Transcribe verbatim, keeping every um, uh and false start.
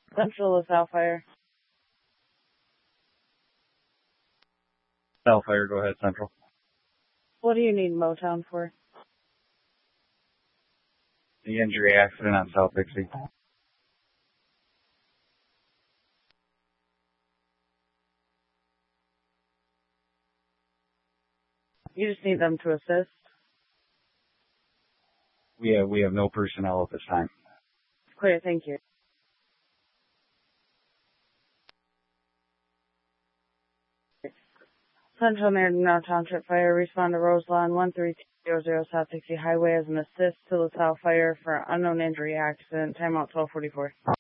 Central LaSalle Fire. LaSalle Fire, go ahead, Central. What do you need Motown for? The injury accident on South Dixie. You just need them to assist? We have, we have no personnel at this time. Clear, thank you. Central Narragansett Township Fire, respond to Roselawn one three two zero zero South Dixie Highway as an assist to LaSalle Fire for unknown injury accident. Timeout twelve forty-four.